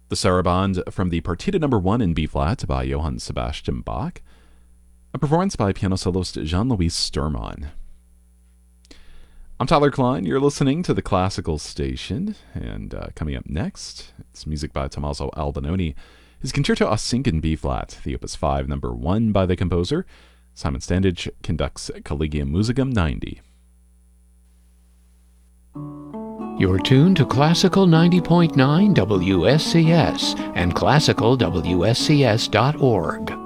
The Sarabande from the Partita No. 1 in B-flat by Johann Sebastian Bach, a performance by piano soloist Jean-Louis Sturman. I'm Tyler Klein. You're listening to the Classical Station, and coming up next, it's music by Tommaso Albinoni, his Concerto aus Sync in B-flat, the Opus 5, No. 1 by the composer. Simon Standage conducts Collegium Musicum 90. You're tuned to Classical 90.9 WSCS and classicalwscs.org.